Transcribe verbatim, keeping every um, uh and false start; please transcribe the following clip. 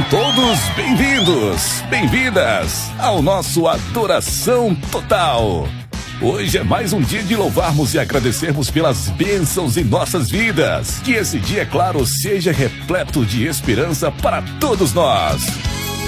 todos bem-vindos, bem-vindas ao nosso Adoração Total. Hoje é mais um dia de louvarmos e agradecermos pelas bênçãos em nossas vidas. Que esse dia, é claro, seja repleto de esperança para todos nós.